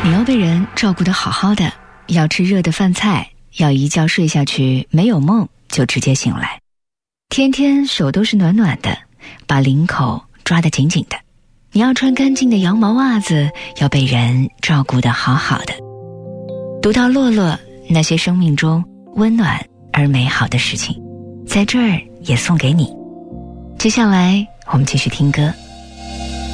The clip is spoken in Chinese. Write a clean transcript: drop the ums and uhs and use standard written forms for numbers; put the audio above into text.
你要被人照顾得好好的，要吃热的饭菜，要一觉睡下去没有梦就直接醒来，天天手都是暖暖的，把领口抓得紧紧的。你要穿干净的羊毛袜子，要被人照顾得好好的。读到洛洛那些生命中温暖而美好的事情，在这儿也送给你。接下来我们继续听歌。